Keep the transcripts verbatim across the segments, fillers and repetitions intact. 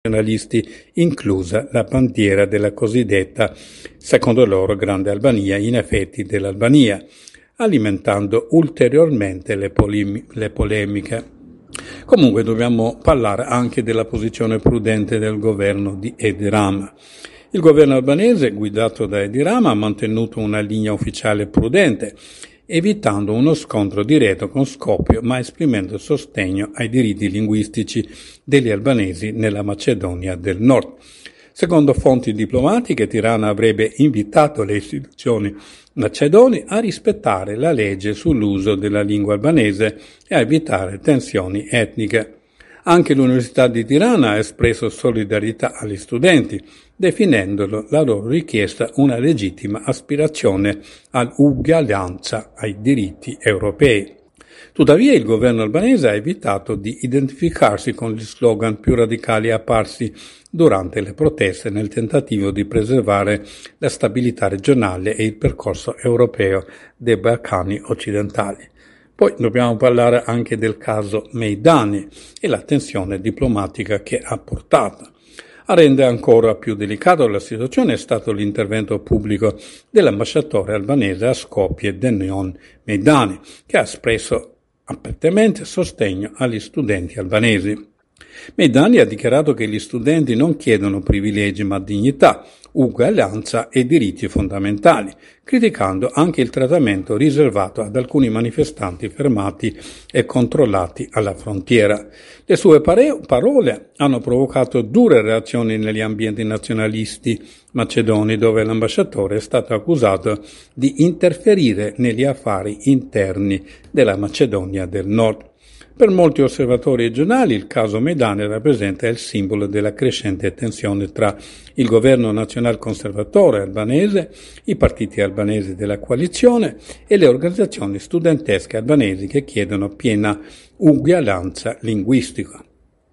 nazionalisti, inclusa la bandiera della cosiddetta, secondo loro, Grande Albania, in effetti dell'Albania, alimentando ulteriormente le, polemi- le polemiche. Comunque dobbiamo parlare anche della posizione prudente del governo di Edi Rama. Il governo albanese, guidato da Edi Rama, ha mantenuto una linea ufficiale prudente, evitando uno scontro diretto con Skopje, ma esprimendo sostegno ai diritti linguistici degli albanesi nella Macedonia del Nord. Secondo fonti diplomatiche, Tirana avrebbe invitato le istituzioni macedoni a rispettare la legge sull'uso della lingua albanese e a evitare tensioni etniche. Anche l'Università di Tirana ha espresso solidarietà agli studenti, definendolo la loro richiesta una legittima aspirazione all'uguaglianza ai diritti europei. Tuttavia il governo albanese ha evitato di identificarsi con gli slogan più radicali apparsi durante le proteste nel tentativo di preservare la stabilità regionale e il percorso europeo dei Balcani occidentali. Poi dobbiamo parlare anche del caso Meidani e la tensione diplomatica che ha portato. A rendere ancora più delicata la situazione è stato l'intervento pubblico dell'ambasciatore albanese a Skopje, Denion Meidani, che ha espresso apertamente sostegno agli studenti albanesi. Meidani ha dichiarato che gli studenti non chiedono privilegi ma dignità, uguaglianza e diritti fondamentali, criticando anche il trattamento riservato ad alcuni manifestanti fermati e controllati alla frontiera. Le sue pare- parole hanno provocato dure reazioni negli ambienti nazionalisti macedoni, dove l'ambasciatore è stato accusato di interferire negli affari interni della Macedonia del Nord. Per molti osservatori regionali il caso Meidani rappresenta il simbolo della crescente tensione tra il governo nazional-conservatore albanese, i partiti albanesi della coalizione e le organizzazioni studentesche albanesi che chiedono piena uguaglianza linguistica.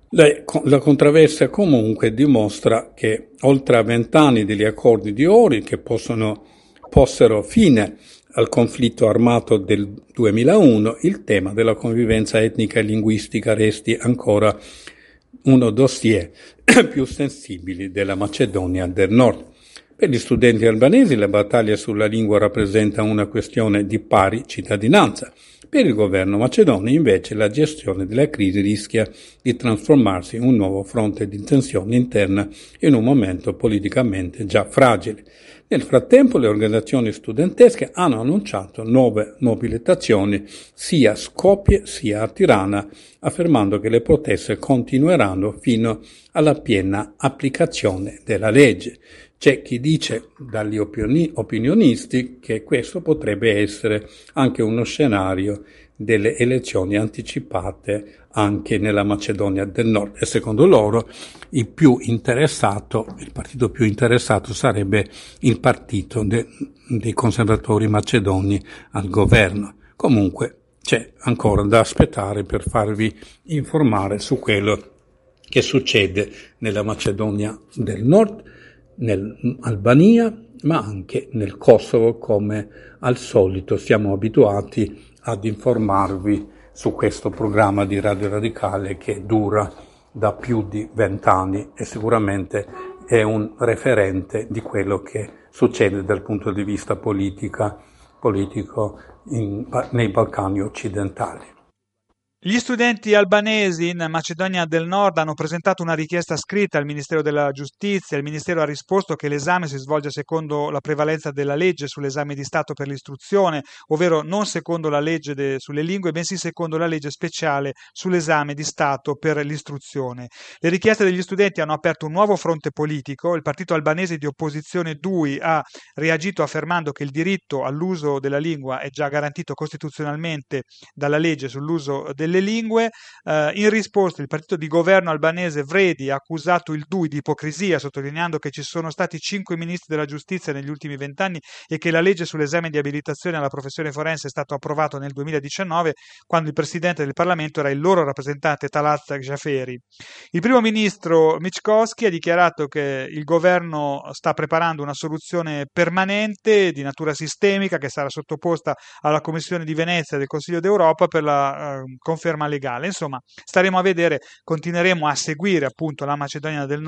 La controversia comunque dimostra che oltre a vent'anni degli accordi di Ohrid che possono, possero fine al conflitto armato del duemilauno, il tema della convivenza etnica e linguistica resti ancora uno dossier più sensibili della Macedonia del Nord. Per gli studenti albanesi la battaglia sulla lingua rappresenta una questione di pari cittadinanza. Per il governo macedone invece la gestione della crisi rischia di trasformarsi in un nuovo fronte di tensione interna in un momento politicamente già fragile. Nel frattempo le organizzazioni studentesche hanno annunciato nuove mobilitazioni sia a Skopje sia a Tirana, affermando che le proteste continueranno fino alla piena applicazione della legge. C'è chi dice dagli opinioni- opinionisti che questo potrebbe essere anche uno scenario delle elezioni anticipate anche nella Macedonia del Nord, e secondo loro il più interessato, il partito più interessato sarebbe il partito de, dei conservatori macedoni al governo. Comunque c'è ancora da aspettare per farvi informare su quello che succede nella Macedonia del Nord, nell'Albania, ma anche nel Kosovo, come al solito siamo abituati ad informarvi su questo programma di Radio Radicale che dura da più di vent'anni e sicuramente è un referente di quello che succede dal punto di vista politica, politico in, nei Balcani occidentali. Gli studenti albanesi in Macedonia del Nord hanno presentato una richiesta scritta al Ministero della Giustizia. Il Ministero ha risposto che l'esame si svolge secondo la prevalenza della legge sull'esame di Stato per l'istruzione, ovvero non secondo la legge de- sulle lingue, bensì secondo la legge speciale sull'esame di Stato per l'istruzione. Le richieste degli studenti hanno aperto un nuovo fronte politico. Il partito albanese di opposizione D U I ha reagito affermando che il diritto all'uso della lingua è già garantito costituzionalmente dalla legge sull'uso delle lingue. Eh, in risposta il partito di governo albanese Vredi ha accusato il D U I di ipocrisia, sottolineando che ci sono stati cinque ministri della giustizia negli ultimi vent'anni e che la legge sull'esame di abilitazione alla professione forense è stato approvato nel duemiladiciannove, quando il presidente del Parlamento era il loro rappresentante Talat Jaferi. Il primo ministro Mickoski ha dichiarato che il governo sta preparando una soluzione permanente di natura sistemica che sarà sottoposta alla Commissione di Venezia del Consiglio d'Europa per la eh, conferma legale. Insomma, staremo a vedere, continueremo a seguire appunto la Macedonia del